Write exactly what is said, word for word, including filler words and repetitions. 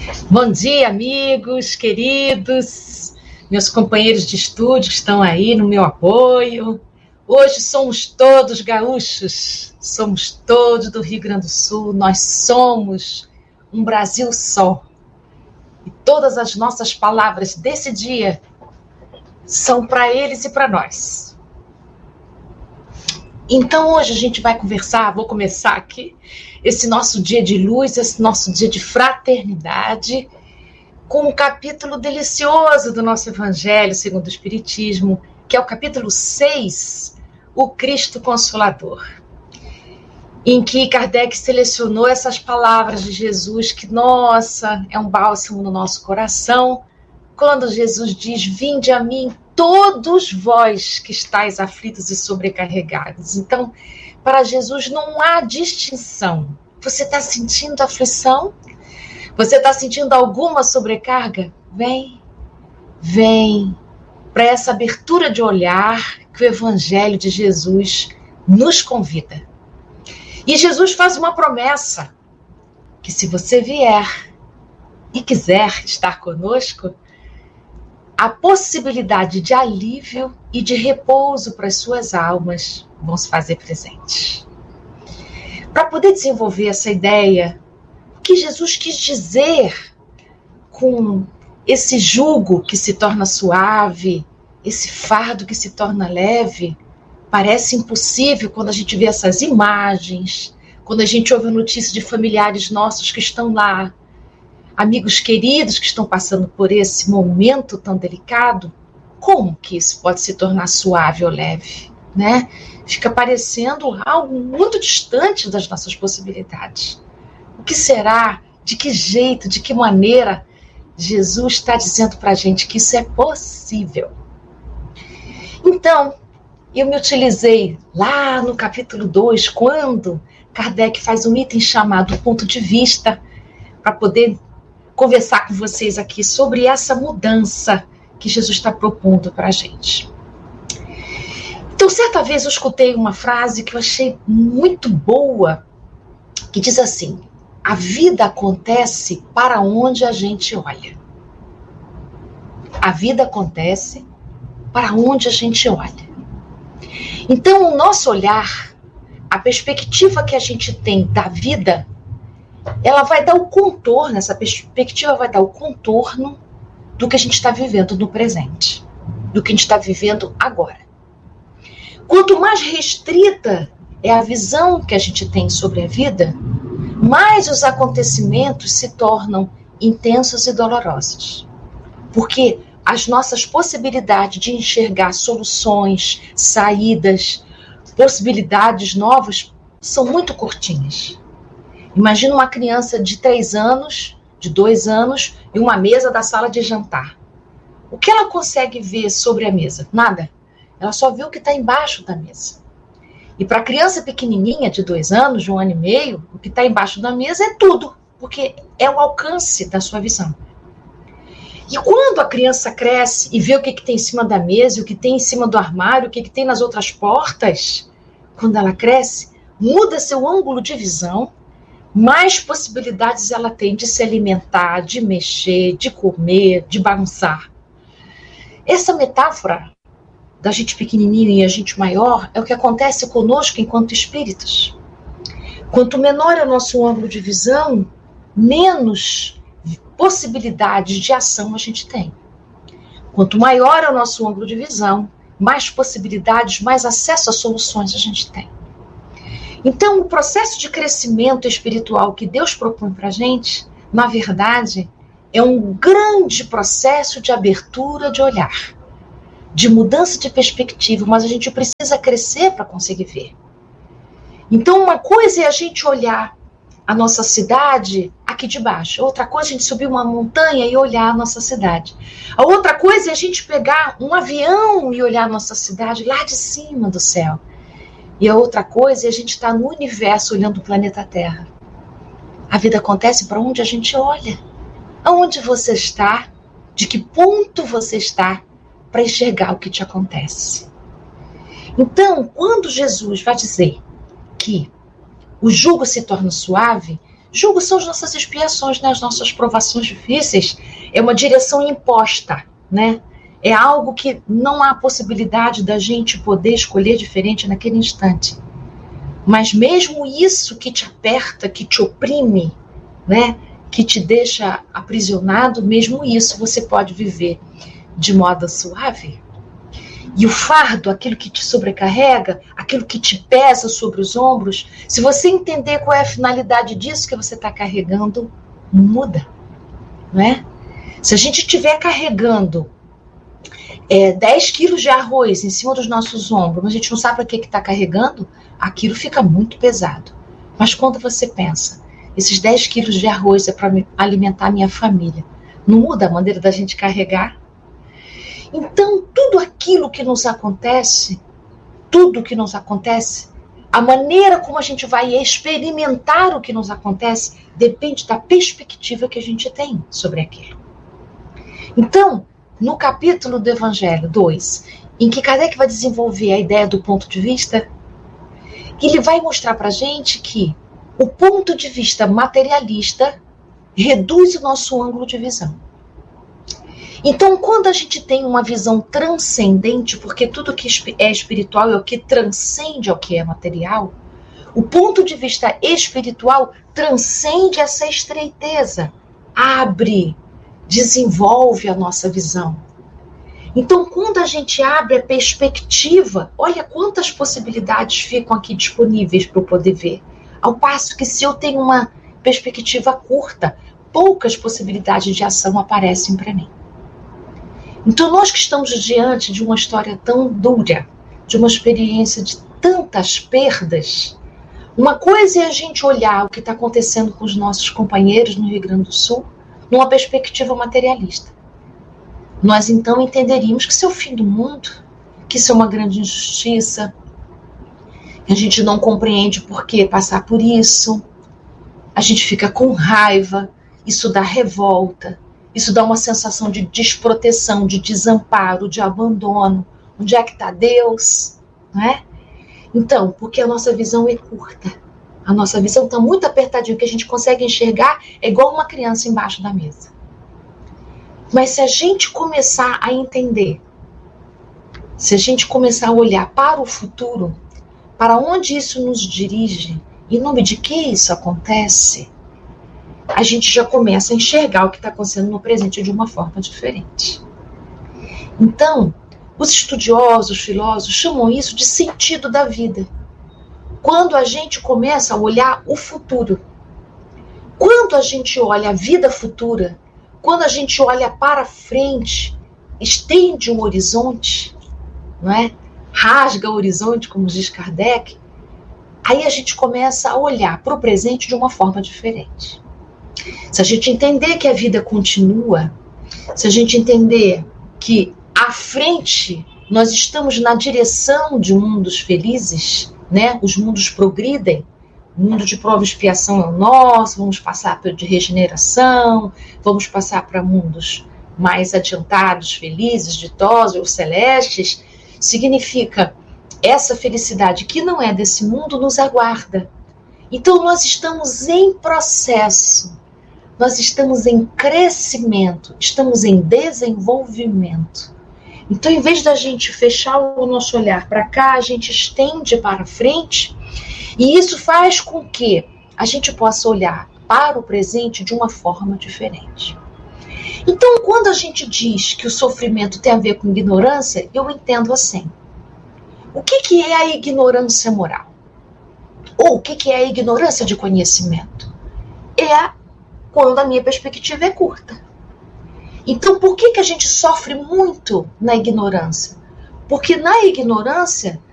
Bom dia, amigos, queridos, meus companheiros de estúdio que estão aí no meu apoio. Hoje somos todos gaúchos, somos todos do Rio Grande do Sul, nós somos um Brasil só. E todas as nossas palavras desse dia são para eles e para nós. Então hoje a gente vai conversar, vou começar aqui, esse nosso dia de luz, esse nosso dia de fraternidade, com um capítulo delicioso do nosso Evangelho segundo o Espiritismo, que é o capítulo seis, o Cristo Consolador, em que Kardec selecionou essas palavras de Jesus, que, nossa, é um bálsamo no nosso coração, quando Jesus diz: vinde a mim todos vós que estáis aflitos e sobrecarregados. Então, para Jesus não há distinção. Você está sentindo aflição? Você está sentindo alguma sobrecarga? Vem, vem para essa abertura de olhar que o Evangelho de Jesus nos convida. E Jesus faz uma promessa, que se você vier e quiser estar conosco, a possibilidade de alívio e de repouso para as suas almas vão se fazer presentes. Para poder desenvolver essa ideia, o que Jesus quis dizer com esse jugo que se torna suave, esse fardo que se torna leve, parece impossível quando a gente vê essas imagens, quando a gente ouve a notícia de familiares nossos que estão lá, amigos queridos que estão passando por esse momento tão delicado. Como que isso pode se tornar suave ou leve, né? Fica parecendo algo muito distante das nossas possibilidades. O que será? De que jeito? De que maneira? Jesus está dizendo para a gente que isso é possível. Então, eu me utilizei lá no capítulo dois, quando Kardec faz um item chamado ponto de vista, para poder conversar com vocês aqui sobre essa mudança que Jesus está propondo para a gente. Então, certa vez eu escutei uma frase que eu achei muito boa, que diz assim: a vida acontece para onde a gente olha. A vida acontece para onde a gente olha. Então, o nosso olhar, a perspectiva que a gente tem da vida, ela vai dar o contorno, essa perspectiva vai dar o contorno do que a gente está vivendo no presente, do que a gente está vivendo agora. Quanto mais restrita é a visão que a gente tem sobre a vida, mais os acontecimentos se tornam intensos e dolorosos. Porque as nossas possibilidades de enxergar soluções, saídas, possibilidades novas são muito curtinhas. Imagina uma criança de três anos, de dois anos, em uma mesa da sala de jantar. O que ela consegue ver sobre a mesa? Nada. Ela só vê o que está embaixo da mesa. E para a criança pequenininha, de dois anos, de um ano e meio, o que está embaixo da mesa é tudo, porque é o alcance da sua visão. E quando a criança cresce e vê o que, que tem em cima da mesa, o que tem em cima do armário, o que, que tem nas outras portas, quando ela cresce, muda seu ângulo de visão, mais possibilidades ela tem de se alimentar, de mexer, de comer, de bagunçar. Essa metáfora da gente pequenininha e a gente maior é o que acontece conosco enquanto espíritos. Quanto menor é o nosso ângulo de visão, menos possibilidades de ação a gente tem. Quanto maior é o nosso ângulo de visão, mais possibilidades, mais acesso a soluções a gente tem. Então, o processo de crescimento espiritual que Deus propõe para a gente, na verdade, é um grande processo de abertura de olhar, de mudança de perspectiva, mas a gente precisa crescer para conseguir ver. Então, uma coisa é a gente olhar a nossa cidade aqui de baixo, outra coisa é a gente subir uma montanha e olhar a nossa cidade. A outra coisa é a gente pegar um avião e olhar a nossa cidade lá de cima do céu. E a outra coisa é a gente estar no universo olhando o planeta Terra. A vida acontece para onde a gente olha. Aonde você está, de que ponto você está para enxergar o que te acontece. Então, quando Jesus vai dizer que o jugo se torna suave, Jugo são as nossas expiações, né? As nossas provações difíceis. É uma direção imposta, né? É algo que não há possibilidade da gente poder escolher diferente naquele instante. Mas mesmo isso que te aperta, que te oprime, né? Que te deixa aprisionado, mesmo isso você pode viver de modo suave. E o fardo, aquilo que te sobrecarrega, aquilo que te pesa sobre os ombros, se você entender qual é a finalidade disso que você está carregando, muda, não é? Se a gente estiver carregando é, dez quilos de arroz em cima dos nossos ombros, mas a gente não sabe para que está carregando, aquilo fica muito pesado. Mas quando você pensa, esses dez quilos de arroz é para alimentar minha família, não muda a maneira da gente carregar? Então, tudo aquilo que nos acontece, tudo que nos acontece, a maneira como a gente vai experimentar o que nos acontece, depende da perspectiva que a gente tem sobre aquilo. Então, no capítulo do Evangelho dois, em que Kardec vai desenvolver a ideia do ponto de vista, ele vai mostrar para a gente que o ponto de vista materialista reduz o nosso ângulo de visão. Então, quando a gente tem uma visão transcendente, porque tudo que é espiritual é o que transcende ao que é material, o ponto de vista espiritual transcende essa estreiteza, abre, desenvolve a nossa visão. Então, quando a gente abre a perspectiva, olha quantas possibilidades ficam aqui disponíveis para eu poder ver. Ao passo que se eu tenho uma perspectiva curta, poucas possibilidades de ação aparecem para mim. Então, nós que estamos diante de uma história tão dura, de uma experiência de tantas perdas, uma coisa é a gente olhar o que está acontecendo com os nossos companheiros no Rio Grande do Sul numa perspectiva materialista. Nós, então, entenderíamos que isso é o fim do mundo, que isso é uma grande injustiça, que a gente não compreende por que passar por isso, a gente fica com raiva, isso dá revolta, isso dá uma sensação de desproteção, de desamparo, de abandono. Onde é que está Deus? Não é? Então, porque a nossa visão é curta. A nossa visão está muito apertadinha. O que a gente consegue enxergar é igual uma criança embaixo da mesa. Mas se a gente começar a entender, se a gente começar a olhar para o futuro, para onde isso nos dirige, em nome de que isso acontece, a gente já começa a enxergar o que está acontecendo no presente de uma forma diferente. Então, os estudiosos, os filósofos, chamam isso de sentido da vida. Quando a gente começa a olhar o futuro, quando a gente olha a vida futura, quando a gente olha para frente, estende um horizonte, não é? Rasga o horizonte, como diz Kardec, aí a gente começa a olhar para o presente de uma forma diferente. Se a gente entender que a vida continua, se a gente entender que à frente nós estamos na direção de mundos felizes, né? Os mundos progridem, o mundo de prova e expiação é o nosso, vamos passar de regeneração, vamos passar para mundos mais adiantados, felizes, ditosos ou celestes, significa essa felicidade que não é desse mundo nos aguarda. Então nós estamos em processo, nós estamos em crescimento, estamos em desenvolvimento. Então, em vez da gente fechar o nosso olhar para cá, a gente estende para frente, e isso faz com que a gente possa olhar para o presente de uma forma diferente. Então, quando a gente diz que o sofrimento tem a ver com ignorância, eu entendo assim. O que, que é a ignorância moral? Ou o que, que é a ignorância de conhecimento? É quando a minha perspectiva é curta. Então, por que, que a gente sofre muito na ignorância? Porque na ignorância